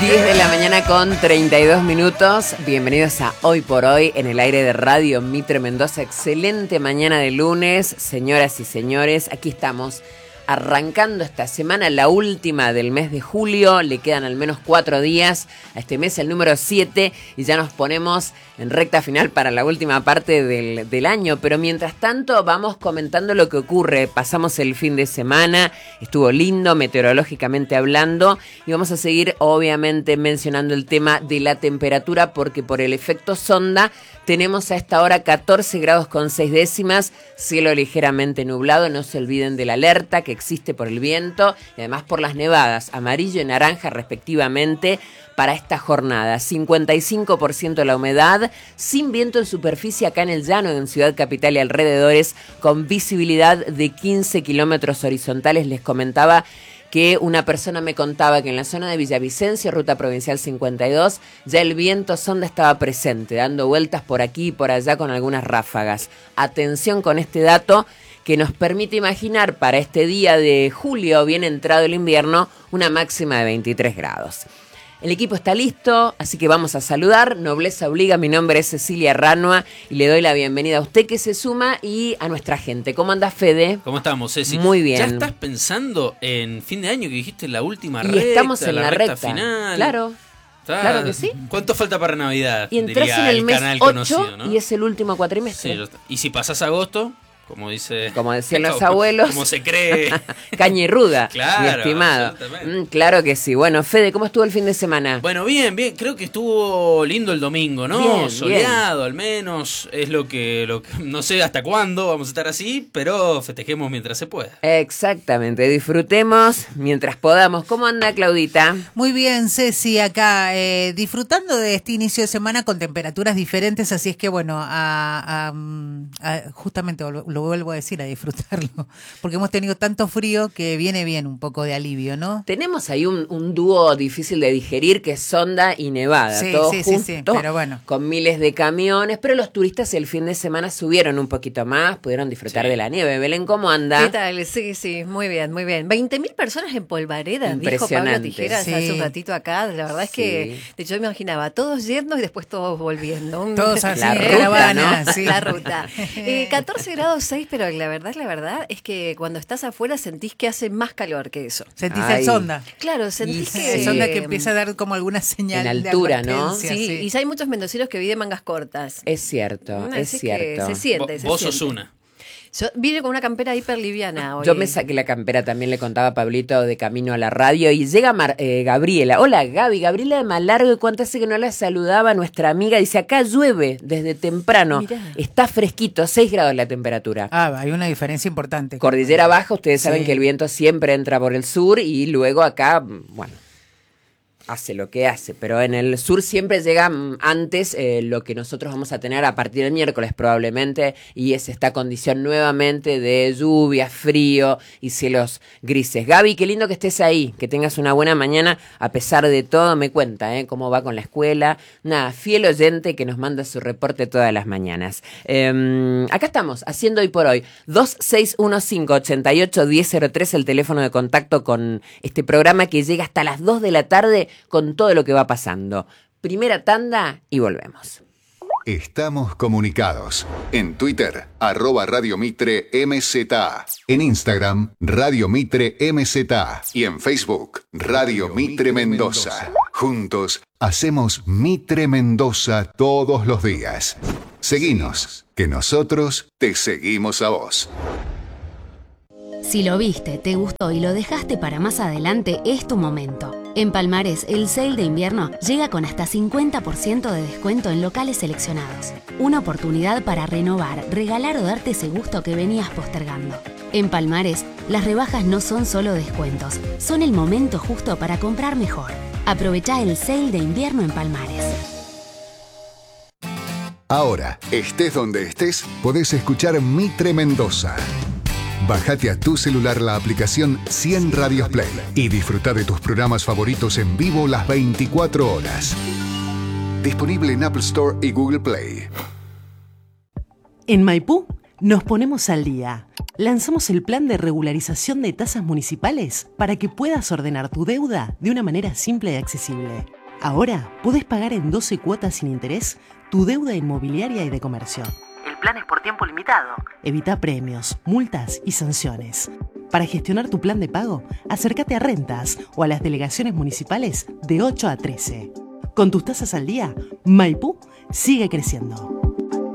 10 de la mañana con 32 minutos. Bienvenidos a Hoy por Hoy en el aire de Radio Mitre Mendoza. Excelente mañana de lunes, señoras y señores. Aquí estamos arrancando esta semana, la última del mes de julio. Le quedan al menos 4 días a este mes, el número 7, y ya nos ponemos en recta final para la última parte del año. Pero mientras tanto vamos comentando lo que ocurre. Pasamos el fin de semana, estuvo lindo meteorológicamente hablando, y vamos a seguir obviamente mencionando el tema de la temperatura, porque por el efecto sonda tenemos a esta hora 14 grados con 6 décimas, cielo ligeramente nublado. No se olviden de la alerta que existe por el viento y además por las nevadas, amarillo y naranja respectivamente para esta jornada. 55% la humedad, sin viento en superficie acá en el llano, en Ciudad Capital y alrededores, con visibilidad de 15 kilómetros horizontales. Les comentaba que una persona me contaba que en la zona de Villavicencio, ruta provincial 52, ya el viento sonda estaba presente, dando vueltas por aquí y por allá con algunas ráfagas. Atención con este dato que nos permite imaginar para este día de julio, bien entrado el invierno, una máxima de 23 grados. El equipo está listo, así que vamos a saludar. Nobleza obliga, mi nombre es Cecilia Ranua y le doy la bienvenida a usted que se suma y a nuestra gente. ¿Cómo anda, Fede? ¿Cómo estamos, Ceci? Muy bien. ¿Ya estás pensando en fin de año que dijiste la última y recta? Estamos en la recta final. Claro. Claro que sí. ¿Cuánto falta para Navidad? Y entras en el mes 8 conocido, ¿no? Y es el último cuatrimestre. Sí, y si pasás agosto, como decían los abuelos, como se cree, caña y ruda, claro, mi estimado. Claro que sí. Bueno, Fede, ¿cómo estuvo el fin de semana? Bueno, bien. Creo que estuvo lindo el domingo, ¿no? Bien, soleado, bien. Al menos. Es lo que no sé hasta cuándo vamos a estar así, pero festejemos mientras se pueda. Exactamente, disfrutemos mientras podamos. ¿Cómo anda, Claudita? Muy bien, Ceci, acá disfrutando de este inicio de semana con temperaturas diferentes, así es que bueno, justamente lo vuelvo a decir, a disfrutarlo, porque hemos tenido tanto frío que viene bien un poco de alivio, ¿no? Tenemos ahí un dúo difícil de digerir que es Sonda y Nevada, sí, todos sí, juntos, sí, pero bueno, con miles de camiones, pero los turistas el fin de semana subieron un poquito más, pudieron disfrutar de la nieve. Belén, ¿cómo anda? ¿Qué tal? Sí, muy bien, muy bien. 20.000 personas en Polvareda, dijo Pablo Tijeras hace un ratito acá. La verdad es que yo me imaginaba todos yendo y después todos volviendo. Todos así, la ruta, ¿no? Sí. La ruta. 14 grados 6, pero la verdad es que cuando estás afuera sentís que hace más calor que eso. Sentís el sonda. Claro, sentís que... El sonda que empieza a dar como alguna señal en altura, de ¿no? Sí, y ya hay muchos mendocinos que viven mangas cortas. Es cierto, es cierto. Se siente. Vos sos una. Yo vine con una campera hiper liviana hoy. Yo me saqué la campera, también le contaba a Pablito de camino a la radio, y llega Gabriela. Hola, Gabriela de Malargo, ¿cuánto hace que no la saludaba nuestra amiga? Dice, acá llueve desde temprano. Mirá. Está fresquito, 6 grados la temperatura. Hay una diferencia importante. Cordillera baja, ustedes saben que el viento siempre entra por el sur y luego acá, bueno, hace lo que hace, pero en el sur siempre llega antes lo que nosotros vamos a tener a partir del miércoles probablemente, y es esta condición nuevamente de lluvia, frío y cielos grises. Gaby, qué lindo que estés ahí, que tengas una buena mañana a pesar de todo. Me cuenta cómo va con la escuela. Nada, fiel oyente que nos manda su reporte todas las mañanas. Acá estamos, haciendo Hoy por Hoy. 2615-88-1003, el teléfono de contacto con este programa que llega hasta las 2 de la tarde con todo lo que va pasando. Primera tanda y volvemos. Estamos comunicados. En Twitter, @Radio Mitre MZA. En Instagram, Radio Mitre MZA. Y en Facebook, Radio Mitre Mendoza. Juntos, hacemos Mitre Mendoza todos los días. Seguinos, que nosotros te seguimos a vos. Si lo viste, te gustó y lo dejaste para más adelante, es tu momento. En Palmares, el sale de invierno llega con hasta 50% de descuento en locales seleccionados. Una oportunidad para renovar, regalar o darte ese gusto que venías postergando. En Palmares, las rebajas no son solo descuentos, son el momento justo para comprar mejor. Aprovechá el sale de invierno en Palmares. Ahora, estés donde estés, podés escuchar Mitre Mendoza. Bájate a tu celular la aplicación 100 Radios Play y disfruta de tus programas favoritos en vivo las 24 horas. Disponible en Apple Store y Google Play. En Maipú Nos ponemos al día. Lanzamos el plan de regularización de tasas municipales para que puedas ordenar tu deuda de una manera simple y accesible. Ahora podés pagar en 12 cuotas sin interés tu deuda inmobiliaria y de comercio. El plan es por tiempo limitado. Evita premios, multas y sanciones. Para gestionar tu plan de pago, acércate a Rentas o a las delegaciones municipales de 8 a 13. Con tus tasas al día, Maipú sigue creciendo.